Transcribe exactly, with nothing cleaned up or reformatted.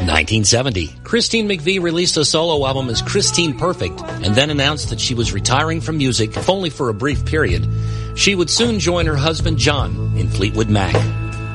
nineteen seventy, Christine McVie released a solo album as Christine Perfect and then announced that she was retiring from music, if only for a brief period. She would soon join her husband John in Fleetwood Mac.